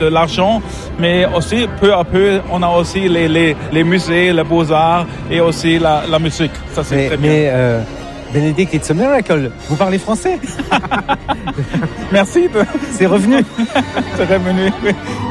de l'argent, mais aussi peu à peu, on a aussi les musées, les beaux-arts et aussi la musique. Ça, c'est très bien. Mais Bénédicte, it's a miracle. Vous parlez français? Merci. C'est revenu. C'est revenu. Oui.